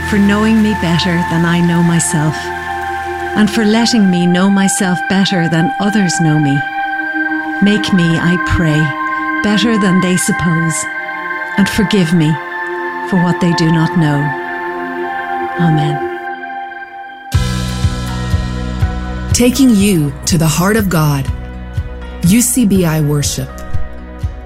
for knowing me better than I know myself, and for letting me know myself better than others know me. Make me, I pray, better than they suppose, and forgive me for what they do not know. Amen. Taking you to the heart of God. UCBI Worship.